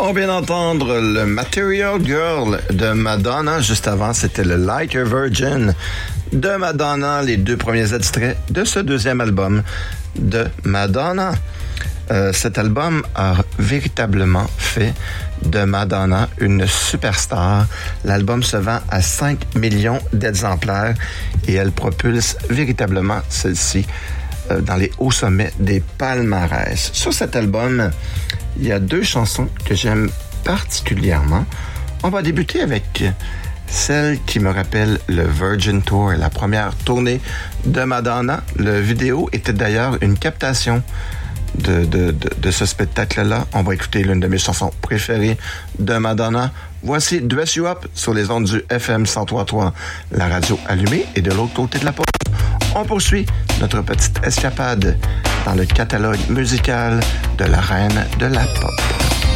On vient d'entendre le Material Girl de Madonna. Juste avant, c'était le Like a Virgin de Madonna, les deux premiers extraits de ce deuxième album de Madonna. Cet album a véritablement fait de Madonna une superstar. L'album se vend à 5 millions d'exemplaires et elle propulse véritablement celle-ci dans les hauts sommets des palmarès. Sur cet album, il y a deux chansons que j'aime particulièrement. On va débuter avec celle qui me rappelle le Virgin Tour, la première tournée de Madonna. Le vidéo était d'ailleurs une captation de ce spectacle-là. On va écouter l'une de mes chansons préférées de Madonna. Voici Dress You Up sur les ondes du FM 103.3, la radio allumée, et de l'autre côté de la porte, on poursuit notre petite escapade dans le catalogue musical de la reine de la pop.